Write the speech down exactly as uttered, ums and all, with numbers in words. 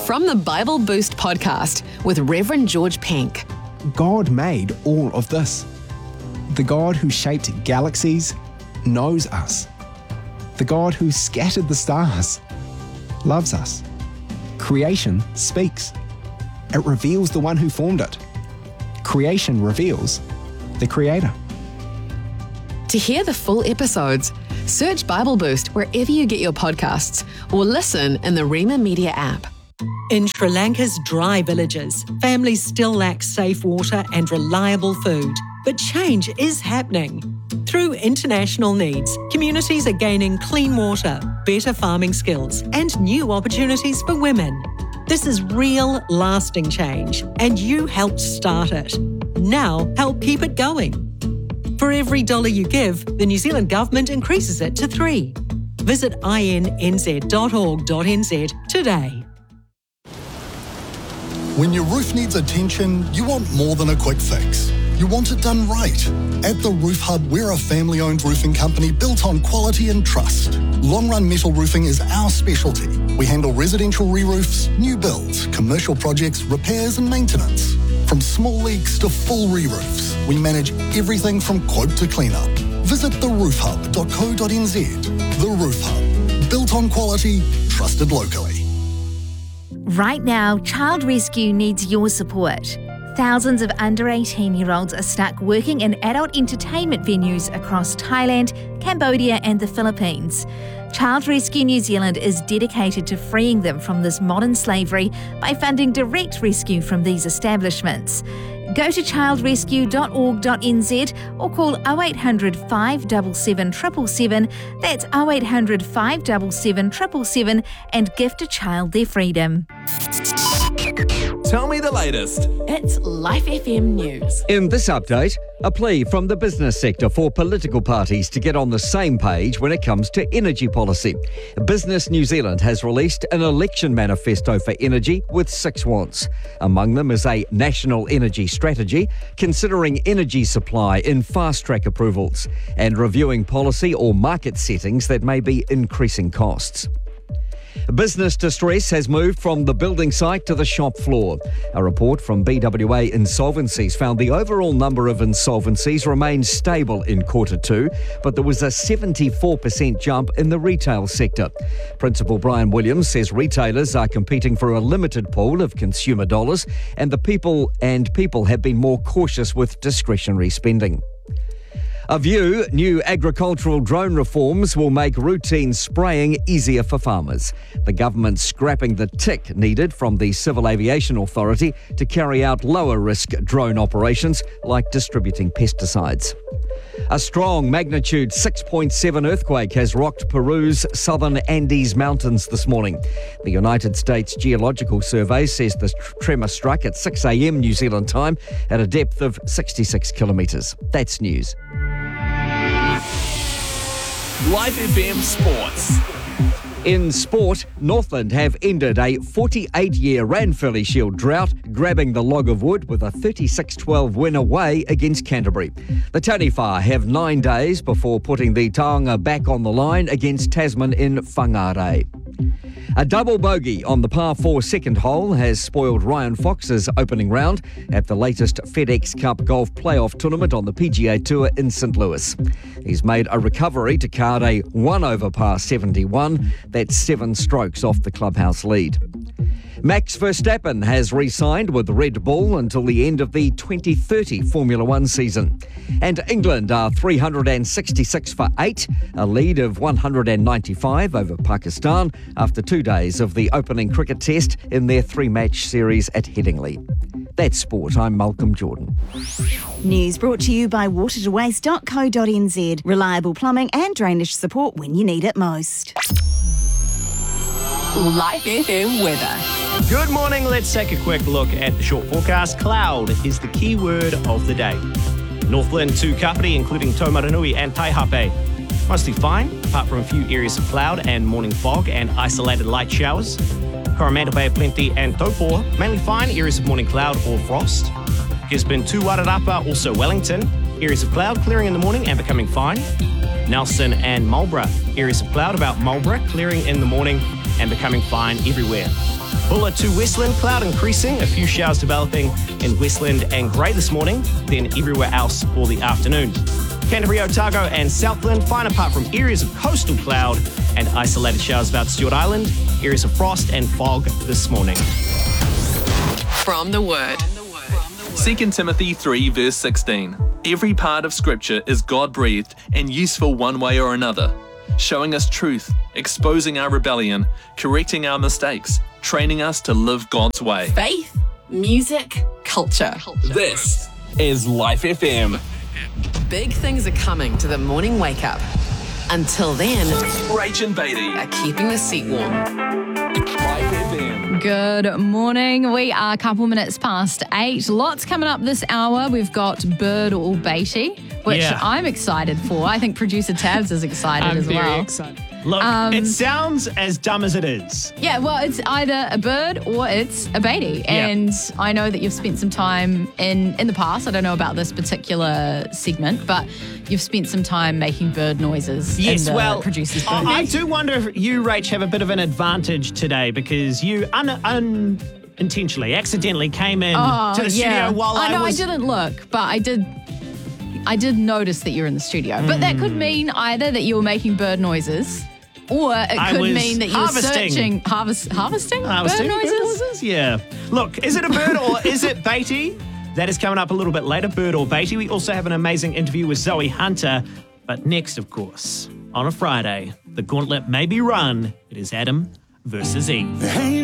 From the Bible Boost podcast with Reverend George Penk. God made all of this. The God who shaped galaxies knows us. The God who scattered the stars loves us. Creation speaks. It reveals the one who formed it. Creation reveals the Creator. To hear the full episodes, search Bible Boost wherever you get your podcasts or listen in the Rima Media app. In Sri Lanka's dry villages, families still lack safe water and reliable food. But change is happening. Through international needs, communities are gaining clean water, better farming skills, and new opportunities for women. This is real, lasting change, and you helped start it. Now, help keep it going. For every dollar you give, the New Zealand Government increases it to three. Visit I N N Z dot org dot N Z today. When your roof needs attention, you want more than a quick fix. You want it done right. At The Roof Hub, we're a family-owned roofing company built on quality and trust. Long-run metal roofing is our specialty. We handle residential re-roofs, new builds, commercial projects, repairs and maintenance. From small leaks to full re-roofs, we manage everything from quote to clean-up. Visit the roof hub dot co dot n z. The Roof Hub. Built on quality, trusted locally. Right now, Child Rescue needs your support. Thousands of under eighteen-year-olds are stuck working in adult entertainment venues across Thailand, Cambodia and the Philippines. Child Rescue New Zealand is dedicated to freeing them from this modern slavery by funding direct rescue from these establishments. Go to child rescue dot org dot n z or call oh eight hundred, five seven seven, seven seven seven. That's oh eight hundred, five seven seven, seven seven seven and gift a child their freedom. Tell me the latest. It's Life F M News. In this update, a plea from the business sector for political parties to get on the same page when it comes to energy policy. Business New Zealand has released an election manifesto for energy with six wants. Among them is a national energy strategy, considering energy supply in fast-track approvals, and reviewing policy or market settings that may be increasing costs. Business distress has moved from the building site to the shop floor. A report from B W A Insolvencies found the overall number of insolvencies remained stable in quarter two, but there was a seventy-four percent jump in the retail sector. Principal Brian Williams says retailers are competing for a limited pool of consumer dollars, and the people and people have been more cautious with discretionary spending. A View, new agricultural drone reforms will make routine spraying easier for farmers. The government's scrapping the tick needed from the Civil Aviation Authority to carry out lower-risk drone operations like distributing pesticides. A strong magnitude six point seven earthquake has rocked Peru's southern Andes Mountains this morning. The United States Geological Survey says the tremor struck at six a.m. New Zealand time at a depth of sixty-six kilometres. That's news. Life F M Sports. In sport, Northland have ended a forty-eight-year Ranfurly Shield drought, grabbing the log of wood with a thirty-six twelve win away against Canterbury. The Taniwha have nine days before putting the Taonga back on the line against Tasman in Whangarei. A double bogey on the par four second hole has spoiled Ryan Fox's opening round at the latest FedEx Cup golf playoff tournament on the P G A Tour in Saint Louis. He's made a recovery to card a one over par seventy-one. That's seven strokes off the clubhouse lead. Max Verstappen has re-signed with Red Bull until the end of the twenty thirty Formula One season. And England are three hundred sixty-six for eight, a lead of one hundred ninety-five over Pakistan after two days of the opening cricket test in their three-match series at Headingley. That's sport. I'm Malcolm Jordan. News brought to you by water to waste dot co dot n z. Reliable plumbing and drainage support when you need it most. Life F M weather. Good morning. Let's take a quick look at the short forecast. Cloud is the key word of the day. Northland to Kapiti, including Taumarunui and Taihape. Mostly fine, apart from a few areas of cloud and morning fog and isolated light showers. Coromandel Bay, Plenty and Taupo, mainly fine, areas of morning cloud or frost. Gisborne to Wairarapa, also Wellington, areas of cloud clearing in the morning and becoming fine. Nelson and Marlborough, areas of cloud about Marlborough, clearing in the morning and becoming fine everywhere. Bulla to Westland, cloud increasing, a few showers developing in Westland and Grey this morning, then everywhere else for the afternoon. Canterbury, Otago and Southland, fine apart from areas of coastal cloud and isolated showers about Stewart Island, areas of frost and fog this morning. From the Word. Second Timothy three verse sixteen. Every part of Scripture is God-breathed and useful one way or another, showing us truth, exposing our rebellion, correcting our mistakes, training us to live God's way. Faith, music, culture. This is Life F M. Big things are coming to the morning wake up. Until then, Rach and Beatty. are keeping the seat warm. Life F M. Good morning. We are a couple minutes past eight. Lots coming up this hour. We've got Bird or Beatty, which Yeah. I'm excited for. I think producer Tabs is excited I'm as very well. excited. Look, Um, it sounds as dumb as it is. Yeah, well, it's either a bird or it's a Beatty. Yeah. And I know that you've spent some time in, in the past. I don't know about this particular segment, but you've spent some time making bird noises Yes, in the well, producer's booth. I, I do wonder if you, Rach, have a bit of an advantage today because you un, unintentionally, accidentally came in Oh, to the yeah. studio while I, I know was... I didn't look, but I did. I did notice that you're in the studio. But that could mean either that you were making bird noises, or it I could was mean that you were harvesting. searching harvest harvesting, Harvesting bird noises. Yeah. Look, is it a bird or is it Beatty? That is coming up a little bit later, Bird or Beatty. We also have an amazing interview with Zoe Hunter. But next, of course, on a Friday, the gauntlet may be run. It is Adam versus Eve.